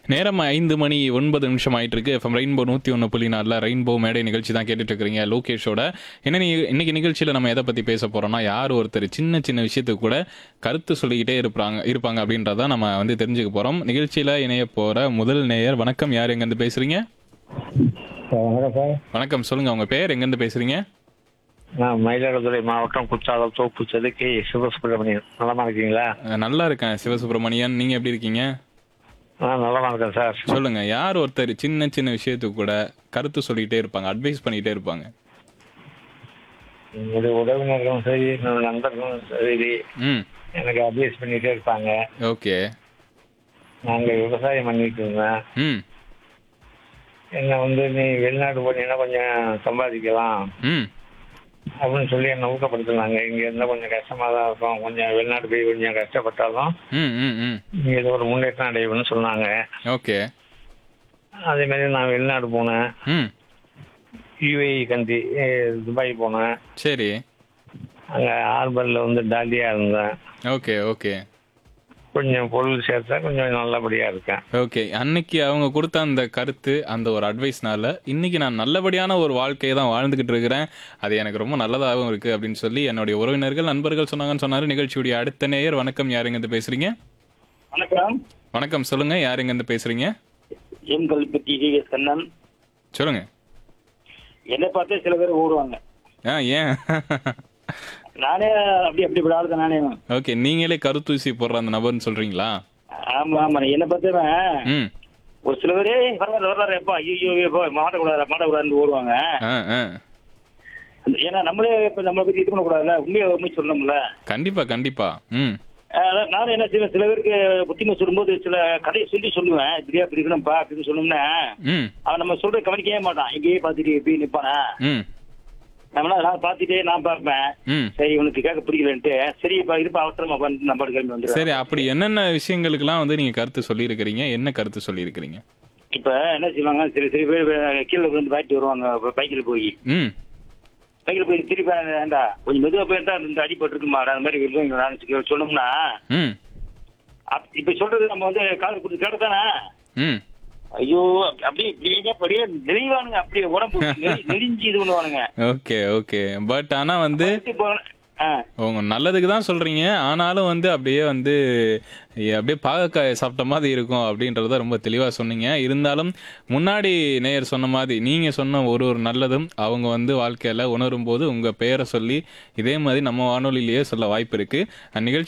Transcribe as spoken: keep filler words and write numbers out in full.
நேரம் ஐந்து மணி ஒன்பது நிமிஷம் ஆயிட்டு இருக்கு. எஃப்எம் ரெயின்போ நூற்றி ஒன்று புள்ளி நாலில் ரெயின்போ மேடை நிகழ்ச்சி தான் கேட்டுட்டு இருக்கிறீங்க லோகேஷோட. என்ன நீ இன்னைக்கு நிகழ்ச்சியில் நம்ம எதை பற்றி பேச போகிறோம்னா, யார் ஒருத்தர் சின்ன சின்ன விஷயத்துக்கு கூட கருத்து சொல்லிக்கிட்டே இருப்பாங்க இருப்பாங்க அப்படின்றத நம்ம வந்து தெரிஞ்சுக்க போகிறோம். நிகழ்ச்சியில் இணைய போகிற முதல் நேயர், வணக்கம். யார் எங்கேருந்து பேசுகிறீங்க? வணக்கம் சார். வணக்கம், சொல்லுங்கள். உங்கள் பேர், எங்கேருந்து பேசுகிறீங்க? நான் மயிலாடுதுறை மாவட்டம் குற்றாலம் தோப்பு செதுக்கி சிவசுப்பிரமணியன். நலமா இருக்கீங்களா? நல்லா இருக்கேன் சிவசுப்ரமணியன். நீங்கள் எப்படி இருக்கீங்க? ஆ நலமா இருக்கேன் சார். சொல்லுங்க, யார் ஒருத்தர் சின்ன சின்ன விஷயத்துக்கு கூட கருத்து சொல்லிக்கிட்டே இருப்பாங்க, அட்வைஸ் பண்ணிக்கிட்டே இருப்பாங்க? என்னுடைய உறவினர்களும் சரி, என்னோட நண்பர்களும் சரி, ம் எனக்கு அட்வைஸ் பண்ணிட்டே இருப்பாங்க. ஓகே. நாங்க விவசாயம் பண்ணிட்டு இருந்தேன். ம் என்ன வந்து நீ வெளிநாடு போனீங்கன்னா கொஞ்சம் சம்பாதிக்கலாம் ம் அப்படின்னு சொல்லி என்னை ஊக்கப்படுத்தினாங்க. இங்க இருந்தா கொஞ்சம் கஷ்டமா தான் இருக்கும், கொஞ்சம் வெளிநாடு போய் கொஞ்சம் கஷ்டப்பட்டாலும் ம் ம் ம் நீங்க ஏதோ ஒரு முன்னேற்றம் அடையணும்னு சொன்னாங்க. ஓகே. அதே மாதிரி நான் வெளிநாடு போனேன். ம் யுஏஇ கண்ட்ரி துபாய் போனேன். சரி. அங்கே ஹார்பரில் வந்து டாலியாக இருந்தேன். ஓகே ஓகே கொஞ்சம் பொருள் சேர்த்தா கொஞ்சம் நல்லபடியாக இருக்கேன். ஓகே. அன்னைக்கு அவங்க கொடுத்த அந்த கருத்து, அந்த ஒரு அட்வைஸ்னால இன்னைக்கு நான் நல்லபடியான ஒரு வாழ்க்கையை தான் வாழ்ந்துகிட்டு இருக்கிறேன், அது எனக்கு ரொம்ப நல்லதாகவும் இருக்கு அப்படின்னு சொல்லி என்னுடைய உறவினர்கள் நண்பர்கள் சொன்னாங்கன்னு சொன்னாரு. நிகழ்ச்சியுடைய அடுத்த நேயர், வணக்கம். யார் எங்கேருந்து பேசுறீங்க? வணக்கம். வணக்கம், சொல்லுங்க. யார் எங்கேருந்து பேசுறீங்க? M Kalpatti D S Kannan. சொல்லுங்க. என்னை பார்த்தே சில பேர் ஓடுவாங்க. ஆ, ஏன்? நானே அப்படி அப்படி விடாது நானே. ஓகே, நீங்களே கருத்தூசி போடுற அந்த நபர்னு சொல்றீங்களா? ஆமா ஆமா, என்னை பார்த்தவன் ம் ஒரு சில பேரே வர்றாரு வர்றாரு எப்பா ஐயோ எப்போ மாட்டக்கூடாது மாட்டக்கூடாதுன்னு ஓடுவாங்க. ஆ ஆ ஏன்னா நம்மளே இப்ப நம்மளை பத்தி இது பண்ணக்கூடாதுல்ல, உண்மையை உண்மை சொல்லணும்ல. கண்டிப்பா கண்டிப்பா. ம் அதான் நானும் என்ன செய்வேன், சில பேருக்கு புத்திமை சொல்லும்போது சில கதையை சொல்லி சொல்லுவேன், இப்படியா இப்படி இருக்கணும்ப்பா அப்படின்னு சொன்னோம்னா ம் அவன் நம்ம சொல்ற கவனிக்கவே மாட்டான், இங்கேயே பார்த்துட்டு எப்படி நிற்பானா. ம் நம்மளா நான் பார்த்துட்டே நான் பார்ப்பேன், ம் சரி இவனுக்கு கேட்க பிடிக்கலன்ட்டு சரி இப்ப இருப்பா அவசரமா வந்து நம்ம கிளம்பி வந்துடுறேன். சரி, அப்படி என்னென்ன விஷயங்களுக்கெல்லாம் வந்து நீங்க கருத்து சொல்லியிருக்கிறீங்க? என்ன கருத்து சொல்லியிருக்கிறீங்க? இப்ப என்ன செய்வாங்க, சில சில பேர் கீழே விழுந்து பாய்ட்டு வருவாங்க பைக்கில் போய் ம் பைக்கில் போய் திருப்பி வேண்டா கொஞ்சம் மெதுவா போயிருந்தா இந்த அடிபட்டு இருக்குமா அந்த மாதிரி விழுவாங்க சொன்னோம்னா ம் அப்- இப்ப சொல்றது நம்ம வந்து காது கொடுத்து கேட்டதானே. ம் ஐயோ அப்படியே இப்படியே அப்படியே நெளிவானுங்க, அப்படியே உடம்பு நெளி- நெளிஞ்சு இது பண்ணுவானுங்க. Okay okay. பட் ஆனா வந்து இப்போ, ஆ, உங்க நல்லதுக்கு தான் சொல்றீங்க, ஆனாலும் வந்து அப்படியே வந்து எ, அப்படியே பாகக்காய் சாப்பிட்ட மாதிரி இருக்கும் அப்படின்றத ரொம்ப தெளிவா சொன்னீங்க. இருந்தாலும் முன்னாடி நேயர் சொன்ன மாதிரி நீங்க சொன்ன ஒரு ஒரு நல்லதும் அவங்க வந்து வாழ்க்கையில உணரும் போது உங்க பெயரை சொல்லி இதே மாதிரி நம்ம வானொலியிலேயே சொல்ல வாய்ப்பு இருக்கு. நிகழ்ச்சி